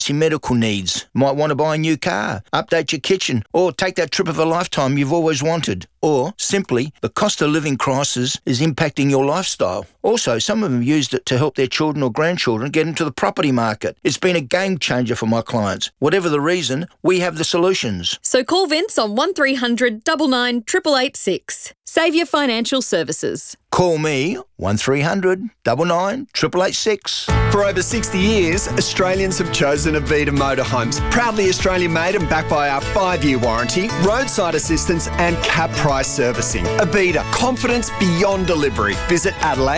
your medical needs. Might want to buy a new car, update your kitchen, or take that trip of a lifetime you've always wanted. Or, simply, the cost of living crisis is impacting your lifestyle. Also, some of them used it to help their children or grandchildren get into the property market. It's been a game changer for my clients. Whatever the reason, we have the solutions. So call Vince on 1300 99 888 Save your financial services. Call me, 1300 99 888. For over 60 years, Australians have chosen Avita Motorhomes. Proudly Australian-made and backed by our 5-year warranty, roadside assistance and cap price servicing. Avita, confidence beyond delivery. Visit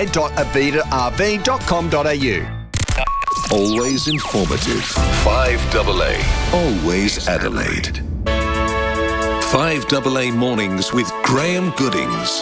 adelaide.avitarv.com.au. Always informative. 5AA. Always Adelaide. 5AA Mornings with Graham Goodings.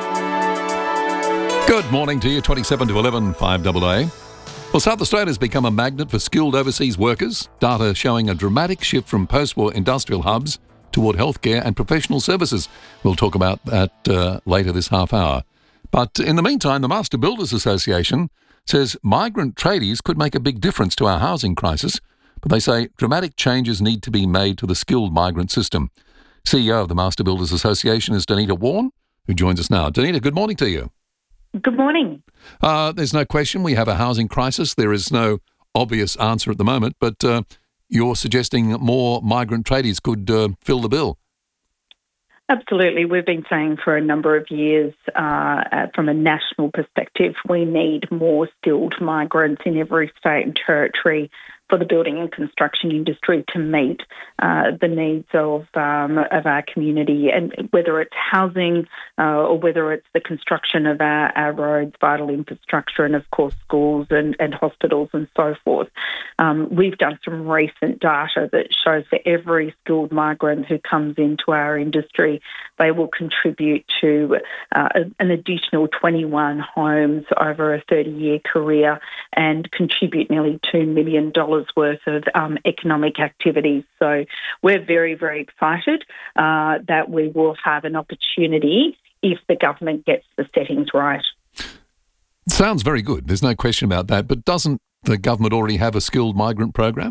Good morning to you, 27 to 11, 5AA. Well, South Australia has become a magnet for skilled overseas workers, data showing a dramatic shift from post-war industrial hubs toward healthcare and professional services. We'll talk about that later this half hour. But in the meantime, the Master Builders Association says migrant tradies could make a big difference to our housing crisis, but they say dramatic changes need to be made to the skilled migrant system. CEO of the Master Builders Association is Danita Warren, who joins us now. Danita, good morning to you. Good morning. There's no question we have a housing crisis. There is no obvious answer at the moment, but you're suggesting more migrant tradies could fill the bill. Absolutely. We've been saying for a number of years, from a national perspective, we need more skilled migrants in every state and territory for the building and construction industry to meet the needs of our community, and whether it's housing or whether it's the construction of our roads, vital infrastructure, and of course schools and hospitals and so forth. We've done some recent data that shows for every skilled migrant who comes into our industry, they will contribute to an additional 21 homes over a 30-year career and contribute nearly $2 million worth of economic activities. So we're very, very excited that we will have an opportunity if the government gets the settings right. Sounds very good. There's no question about that. But doesn't the government already have a skilled migrant program?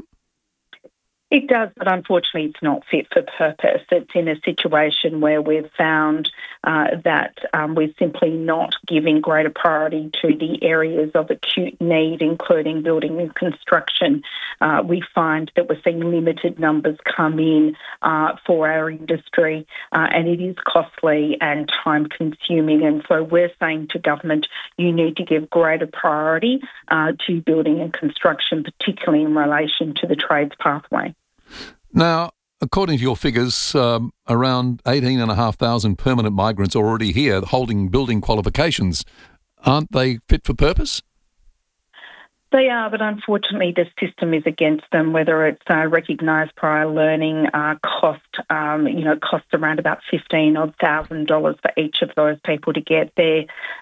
It does, but unfortunately it's not fit for purpose. It's in a situation where we've found that we're simply not giving greater priority to the areas of acute need, including building and construction. We find that we're seeing limited numbers come in for our industry, and it is costly and time-consuming. And so we're saying to government, you need to give greater priority to building and construction, particularly in relation to the trades pathway. Now, according to your figures, around 18,500 permanent migrants are already here holding building qualifications. Aren't they fit for purpose? They are, but unfortunately the system is against them, whether it's recognised prior learning cost around about $15,000 for each of those people to get their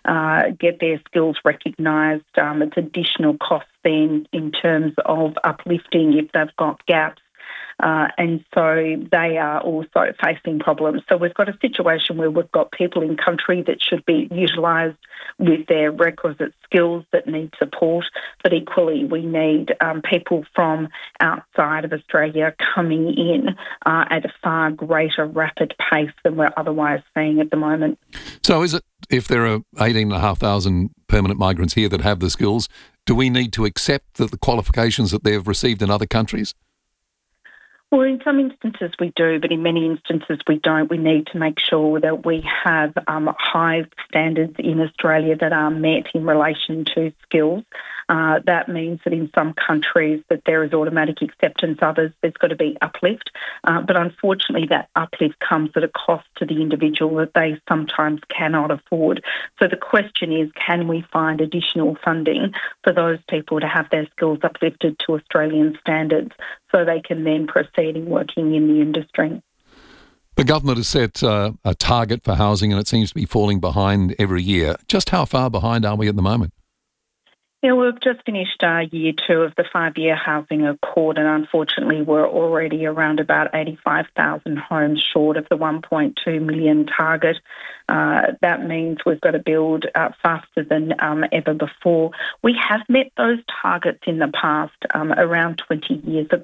skills recognised. It's additional costs then in terms of uplifting if they've got gaps. And so they are also facing problems. So we've got a situation where we've got people in country that should be utilised with their requisite skills that need support, but equally we need people from outside of Australia coming in at a far greater rapid pace than we're otherwise seeing at the moment. So is it, if there are 18,500 permanent migrants here that have the skills, do we need to accept that the qualifications that they've received in other countries? Well, in some instances we do, but in many instances we don't. We need to make sure that we have high standards in Australia that are met in relation to skills. That means that in some countries that there is automatic acceptance, others there's got to be uplift. But unfortunately that uplift comes at a cost to the individual that they sometimes cannot afford. So the question is, can we find additional funding for those people to have their skills uplifted to Australian standards so they can then proceed in working in the industry? The government has set a target for housing and it seems to be falling behind every year. Just how far behind are we at the moment? Yeah, we've just finished year 2 of the 5-year housing accord, and unfortunately we're already around about 85,000 homes short of the 1.2 million target. That means we've got to build faster than ever before. We have met those targets in the past, around 20 years ago.